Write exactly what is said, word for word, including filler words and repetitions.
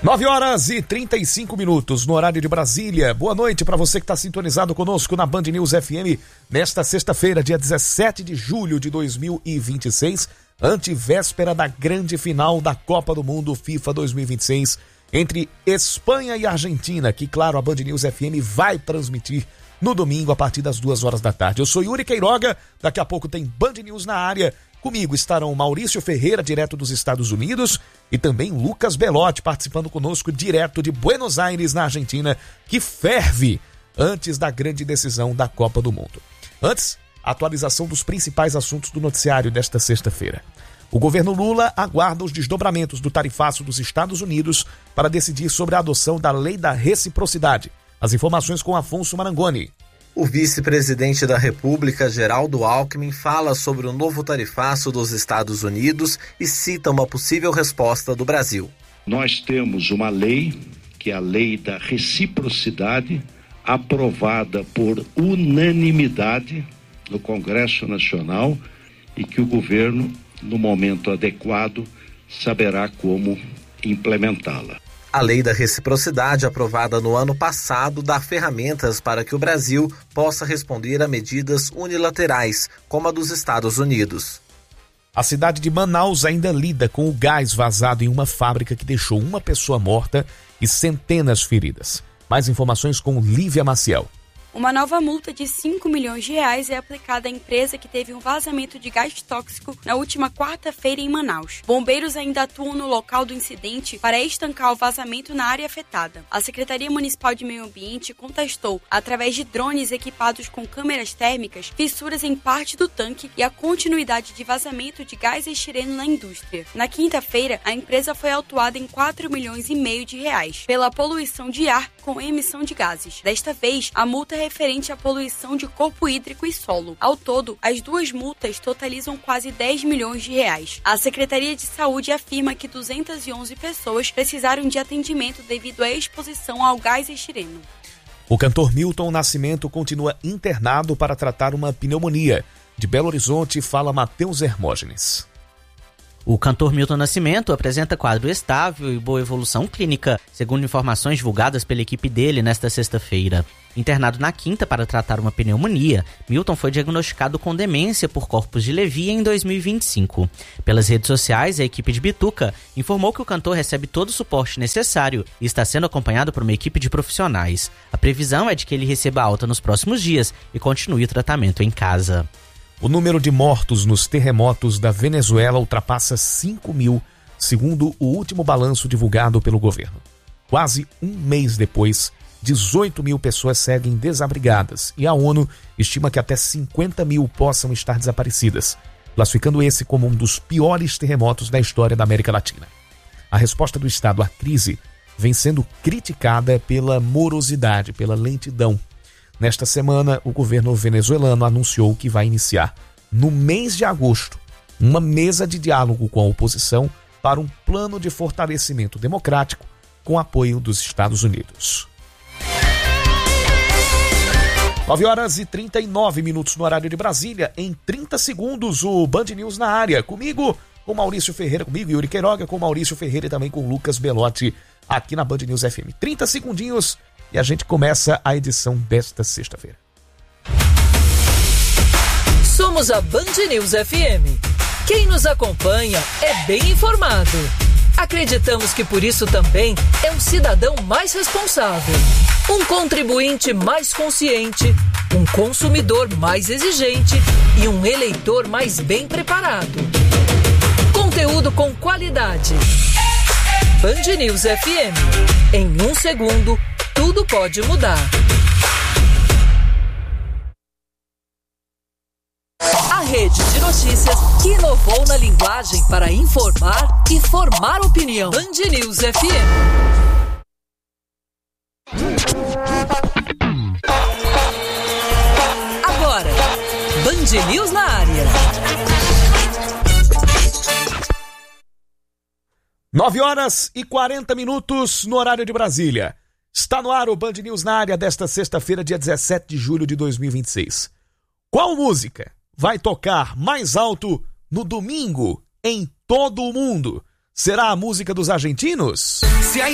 nove horas e trinta e cinco minutos no horário de Brasília. Boa noite para você que está sintonizado conosco na Band News F M nesta sexta-feira, dia dezessete de julho de dois mil e vinte e seis, antevéspera da grande final da Copa do Mundo FIFA dois mil e vinte e seis entre Espanha e Argentina, que, claro, a Band News F M vai transmitir no domingo a partir das duas horas da tarde. Eu sou Yuri Queiroga, daqui a pouco tem Band News na área. Comigo estarão Maurício Ferreira, direto dos Estados Unidos, e também Lucas Belotti, participando conosco direto de Buenos Aires, na Argentina, que ferve antes da grande decisão da Copa do Mundo. Antes, a atualização dos principais assuntos do noticiário desta sexta-feira. O governo Lula aguarda os desdobramentos do tarifaço dos Estados Unidos para decidir sobre a adoção da lei da reciprocidade. As informações com Afonso Marangoni. O vice-presidente da República, Geraldo Alckmin, fala sobre o novo tarifaço dos Estados Unidos e cita uma possível resposta do Brasil. Nós temos uma lei, que é a lei da reciprocidade, aprovada por unanimidade no Congresso Nacional e que o governo, no momento adequado, saberá como implementá-la. A lei da reciprocidade, aprovada no ano passado, dá ferramentas para que o Brasil possa responder a medidas unilaterais, como a dos Estados Unidos. A cidade de Manaus ainda lida com o gás vazado em uma fábrica que deixou uma pessoa morta e centenas feridas. Mais informações com Lívia Maciel. Uma nova multa de cinco milhões de reais é aplicada à empresa que teve um vazamento de gás tóxico na última quarta-feira em Manaus. Bombeiros ainda atuam no local do incidente para estancar o vazamento na área afetada. A Secretaria Municipal de Meio Ambiente contestou, através de drones equipados com câmeras térmicas, fissuras em parte do tanque e a continuidade de vazamento de gás estireno na indústria. Na quinta-feira, a empresa foi autuada em quatro milhões e meio de reais pela poluição de ar com emissão de gases. Desta vez, a multa é referente à poluição de corpo hídrico e solo. Ao todo, as duas multas totalizam quase dez milhões de reais. A Secretaria de Saúde afirma que duzentas e onze pessoas precisaram de atendimento devido à exposição ao gás estireno. O cantor Milton Nascimento continua internado para tratar uma pneumonia. De Belo Horizonte, fala Matheus Hermógenes. O cantor Milton Nascimento apresenta quadro estável e boa evolução clínica, segundo informações divulgadas pela equipe dele nesta sexta-feira. Internado na quinta para tratar uma pneumonia, Milton foi diagnosticado com demência por corpos de Levi em dois mil e vinte e cinco. Pelas redes sociais, a equipe de Bituca informou que o cantor recebe todo o suporte necessário e está sendo acompanhado por uma equipe de profissionais. A previsão é de que ele receba alta nos próximos dias e continue o tratamento em casa. O número de mortos nos terremotos da Venezuela ultrapassa cinco mil, segundo o último balanço divulgado pelo governo. Quase um mês depois, dezoito mil pessoas seguem desabrigadas e a ONU estima que até cinquenta mil possam estar desaparecidas, classificando esse como um dos piores terremotos da história da América Latina. A resposta do Estado à crise vem sendo criticada pela morosidade, pela lentidão. Nesta semana, o governo venezuelano anunciou que vai iniciar, no mês de agosto, uma mesa de diálogo com a oposição para um plano de fortalecimento democrático com apoio dos Estados Unidos. nove horas e trinta e nove minutos no horário de Brasília. Em trinta segundos, o Band News na área. Comigo, com Maurício Ferreira, comigo, Yuri Queiroga, com Maurício Ferreira e também com Lucas Belotti, aqui na Band News F M. trinta segundinhos. E a gente começa a edição desta sexta-feira. Somos a Band News F M. Quem nos acompanha é bem informado. Acreditamos que por isso também é um cidadão mais responsável, um contribuinte mais consciente, um consumidor mais exigente e um eleitor mais bem preparado. Conteúdo com qualidade. Band News F M. Em um segundo, tudo pode mudar. A rede de notícias que inovou na linguagem para informar e formar opinião. Band News F M. Agora, Band News na área. nove horas e quarenta minutos no horário de Brasília. Está no ar o Band News na área desta sexta-feira, dia dezessete de julho de dois mil e vinte e seis. Qual música vai tocar mais alto no domingo em todo o mundo? Será a música dos argentinos? Se a